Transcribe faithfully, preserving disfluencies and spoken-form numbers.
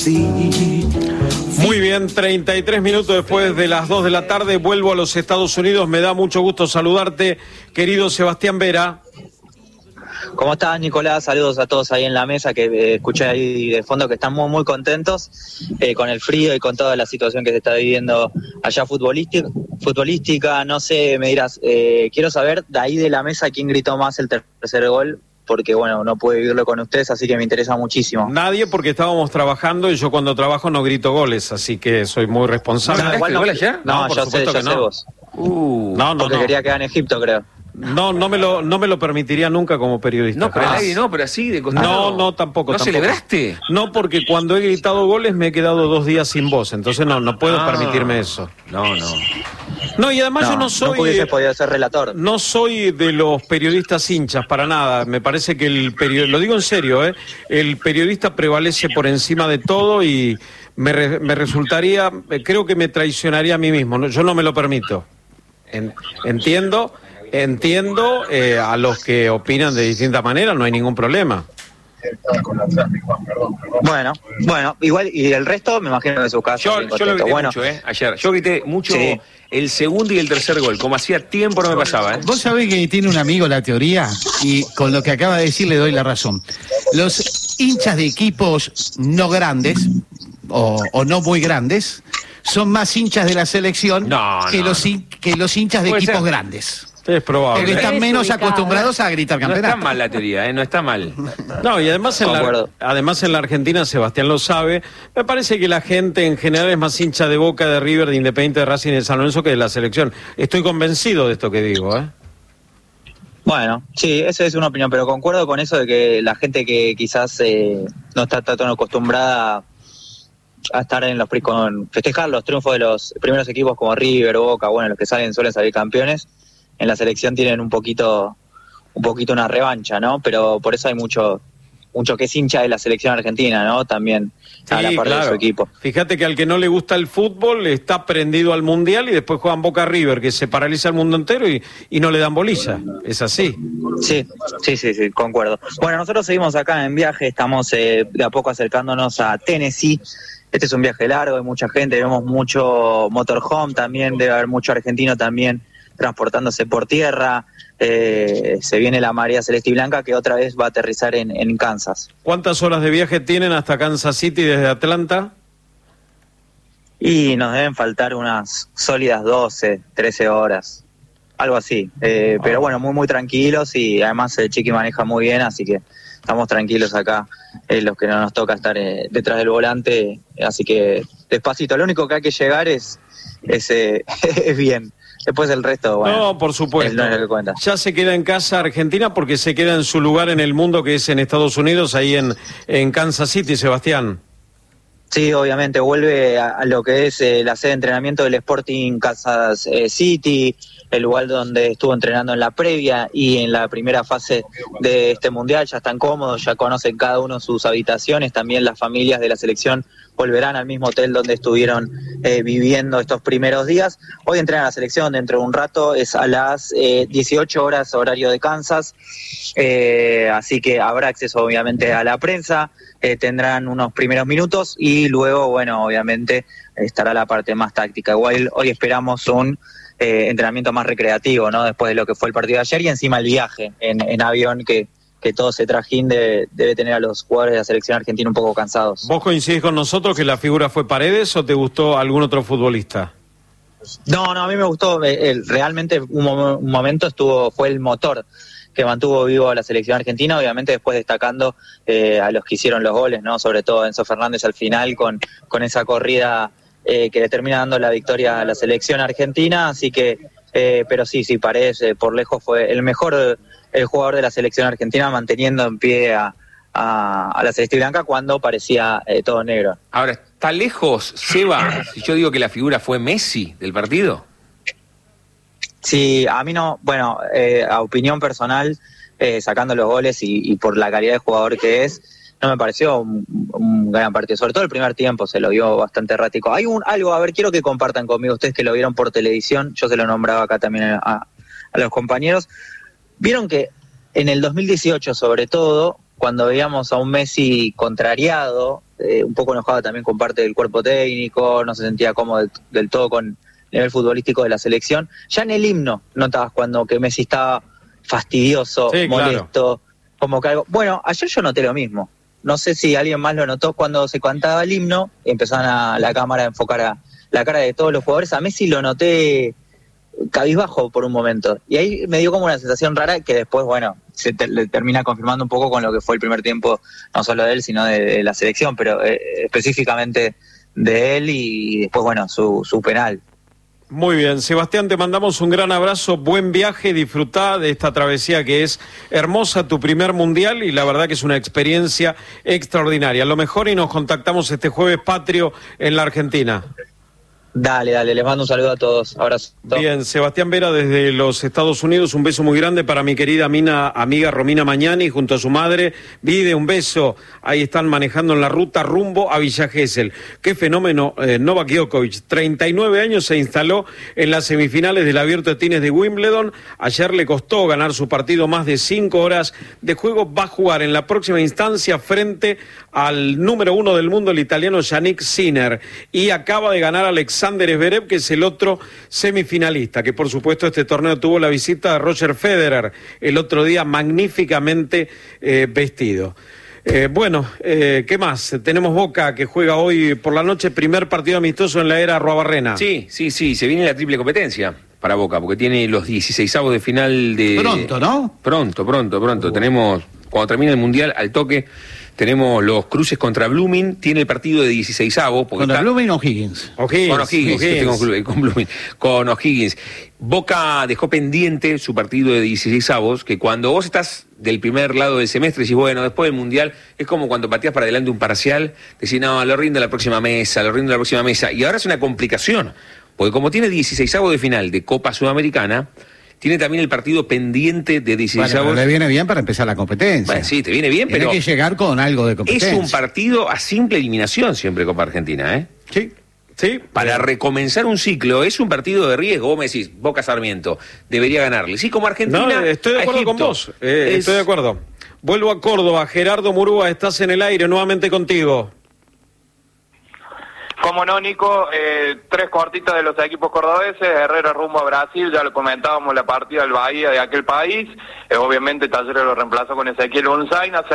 así. Muy bien, treinta y tres minutos después de las dos de la tarde, vuelvo a los Estados Unidos. Me da mucho gusto saludarte, querido Sebastián Vera. ¿Cómo estás, Nicolás? Saludos a todos ahí en la mesa, que eh, escuché ahí de fondo que están muy, muy contentos eh, con el frío y con toda la situación que se está viviendo allá futbolística. futbolística. No sé, me dirás, eh, quiero saber de ahí de la mesa quién gritó más el tercer gol, porque bueno, no pude vivirlo con ustedes, así que me interesa muchísimo. Nadie, porque estábamos trabajando y yo cuando trabajo no grito goles, así que soy muy responsable. No, igual no, gol ayer? No, No, por yo supuesto sé, que yo no. sé vos. Uh, No, no, Porque no. quería quedar en Egipto, creo. No, no me lo, no me lo permitiría nunca como periodista. no, pero jamás. nadie, no, pero así de costado. No, no, tampoco. ¿No tampoco. celebraste? No, porque cuando he gritado goles me he quedado dos días sin voz, entonces no, no puedo Ah. permitirme eso. No, no. No, y además No, yo no soy... no hubiese podido ser relator. No soy de los periodistas hinchas, para nada. Me parece que el periodista, lo digo en serio, ¿eh? El periodista prevalece por encima de todo y me, re, me resultaría, creo que me traicionaría a mí mismo. ¿no? Yo no me lo permito. En, entiendo, entiendo eh, a los que opinan de distinta manera, no hay ningún problema. Bueno, bueno, igual, y el resto me imagino que en su casa. Yo, bien yo lo contento. grité Bueno, mucho, ¿eh? Ayer. Yo grité mucho Sí. el segundo y el tercer gol, como hacía tiempo no me pasaba, ¿eh? Vos sabés que tiene un amigo la teoría, y con lo que acaba de decir le doy la razón. Los hinchas de equipos no grandes, o, o no muy grandes, son más hinchas de la selección No, que, no, los, no. hin- que los hinchas de Puede equipos ser. grandes. Es probable. Porque están menos acostumbrados a gritar No está campeonato. mal la teoría, ¿eh? No está mal. No, y además en, la, Concuerdo. además en la Argentina, Sebastián lo sabe, me parece que la gente en general es más hincha de Boca, de River, de Independiente, de Racing, de San Lorenzo que de la selección. Estoy convencido de esto que digo, ¿eh? bueno, sí, esa es una opinión, pero concuerdo con eso de que la gente que quizás eh, no está tan acostumbrada a estar en los pri- con festejar los triunfos de los primeros equipos como River, Boca, bueno, los que salen suelen salir campeones, en la selección tienen un poquito un poquito una revancha, ¿no? Pero por eso hay mucho mucho que es hincha de la selección argentina, ¿no? También a la Sí, par de claro. su equipo. Fíjate que al que no le gusta el fútbol está prendido al Mundial y después juegan Boca River, que se paraliza el mundo entero y, y no le dan bolilla. Es así. Sí, sí, sí, sí, concuerdo. Bueno, nosotros seguimos acá en viaje, estamos eh, de a poco acercándonos a Tennessee. Este es un viaje largo, hay mucha gente, vemos mucho motorhome también, debe haber mucho argentino también transportándose por tierra. Eh, se viene la marea celeste y blanca que otra vez va a aterrizar en, en Kansas. ¿Cuántas horas de viaje tienen hasta Kansas City desde Atlanta? Y nos deben faltar unas sólidas doce, trece horas, algo así. Eh, pero bueno, muy, muy tranquilos y además el Chiqui maneja muy bien, así que estamos tranquilos acá, eh, los que no nos toca estar eh, detrás del volante, así que despacito. Lo único que hay que llegar es, es, eh, es bien. Después el resto, bueno, No, por supuesto. no es lo que cuenta. Ya se queda en casa Argentina porque se queda en su lugar en el mundo, que es en Estados Unidos, ahí en, en Kansas City, Sebastián. Sí, obviamente vuelve a, a lo que es eh, la sede de entrenamiento del Sporting Kansas eh, City, el lugar donde estuvo entrenando en la previa y en la primera fase de este mundial. Ya están cómodos, ya conocen cada uno sus habitaciones. También las familias de la selección volverán al mismo hotel donde estuvieron eh, viviendo estos primeros días. Hoy entrenan la selección, dentro de un rato es a las eh, dieciocho horas horario de Kansas, eh, así que habrá acceso obviamente a la prensa, eh, tendrán unos primeros minutos y luego, bueno, obviamente estará la parte más táctica. Igual hoy esperamos un eh, entrenamiento más recreativo, ¿no? Después de lo que fue el partido de ayer y encima el viaje en, en avión que que todo ese trajín de, debe tener a los jugadores de la selección argentina un poco cansados. ¿Vos coincidís con nosotros que la figura fue Paredes o te gustó algún otro futbolista? No, no, a mí me gustó, eh, el, realmente un, mo- un momento estuvo, fue el motor que mantuvo vivo a la selección argentina, obviamente después destacando eh, a los que hicieron los goles, ¿no? Sobre todo Enzo Fernández al final con, con esa corrida eh, que le termina dando la victoria a la selección argentina, así que, eh, pero sí, sí, Paredes eh, por lejos fue el mejor el jugador de la selección argentina manteniendo en pie a, a, a la celeste y blanca cuando parecía eh, todo negro. Ahora, ¿está lejos, Seba, si yo digo que la figura fue Messi del partido? Sí, a mí no, bueno, eh, a opinión personal, eh, sacando los goles y, y por la calidad de jugador que es, no me pareció un, un gran partido, sobre todo el primer tiempo se lo vio bastante errático. Hay un algo, a ver, quiero que compartan conmigo ustedes que lo vieron por televisión, yo se lo nombraba acá también a, a los compañeros. Vieron que en el dos mil dieciocho, sobre todo, cuando veíamos a un Messi contrariado, eh, un poco enojado también con parte del cuerpo técnico, no se sentía cómodo del, del todo con el nivel futbolístico de la selección. Ya en el himno notabas cuando que Messi estaba fastidioso, sí, molesto, claro. como que algo... Bueno, ayer yo noté lo mismo. No sé si alguien más lo notó cuando se cantaba el himno, y empezaban a la cámara a enfocar a la cara de todos los jugadores. A Messi lo noté cabizbajo por un momento. Y ahí me dio como una sensación rara que después, bueno, se te, le termina confirmando un poco con lo que fue el primer tiempo, no solo de él, sino de, de la selección, pero eh, específicamente de él y después, bueno, su, su penal. Muy bien, Sebastián, te mandamos un gran abrazo, buen viaje, disfrutá de esta travesía que es hermosa, tu primer mundial, y la verdad que es una experiencia extraordinaria. Lo mejor, y nos contactamos este jueves patrio en la Argentina. Dale, dale, les mando un saludo a todos. Abrazo. Bien, Sebastián Vera desde los Estados Unidos, un beso muy grande para mi querida mina, amiga Romina Mañani, junto a su madre. Vide, un beso. Ahí están manejando en la ruta rumbo a Villa Gesell. Qué fenómeno, eh, Novak Djokovic. treinta y nueve años, se instaló en las semifinales del Abierto de Tenis de Wimbledon. Ayer le costó ganar su partido, más de cinco horas de juego. Va a jugar en la próxima instancia frente al número uno del mundo, el italiano Yannick Sinner. Y acaba de ganar Alexander Alexander Zverev, que es el otro semifinalista, que por supuesto este torneo tuvo la visita de Roger Federer el otro día, magníficamente eh, vestido. Eh, bueno, eh, ¿qué más? Tenemos Boca, que juega hoy por la noche, primer partido amistoso en la era Arruabarrena. Sí, sí, sí, se viene la triple competencia para Boca, porque tiene los dieciseisavos de final de... Pronto, ¿no? Pronto, pronto, pronto. Uh. Tenemos, cuando termine el Mundial, al toque... Tenemos los cruces contra Blooming, tiene el partido de dieciseisavos. ¿Contra está... Blooming o O'Higgins? O'Higgins. Con O'Higgins, O'Higgins. Con, con Blooming, con O'Higgins. Boca dejó pendiente su partido de dieciseisavos, que cuando vos estás del primer lado del semestre, decís, bueno, después del Mundial, es como cuando pateás para adelante un parcial, decís, no, lo rindo la próxima mesa, lo rindo la próxima mesa. Y ahora es una complicación, porque como tiene dieciseisavos de final de Copa Sudamericana, tiene también el partido pendiente de dieciseisavos. Bueno, le viene bien para empezar la competencia. Bueno, sí, te viene bien, Tiene pero... Tiene que llegar con algo de competencia. Es un partido a simple eliminación siempre Copa Argentina, ¿eh? Sí. Sí. Para recomenzar un ciclo, es un partido de riesgo. Vos me decís, Boca Sarmiento, debería ganarle. Sí, como Argentina... No, estoy de acuerdo con vos. Eh, es... Estoy de acuerdo. Vuelvo a Córdoba. Gerardo Murúa, estás en el aire, nuevamente contigo. Como no, Nico, eh, tres cortitas de los equipos cordobeses, Herrera rumbo a Brasil, ya lo comentábamos, la partida del Bahía de aquel país, eh, obviamente Talleres lo reemplazó con Ezequiel Unzaina.